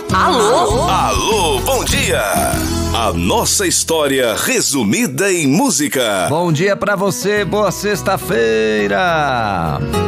Alô? Alô, bom dia! A nossa história resumida em música. Bom dia pra você, boa sexta-feira!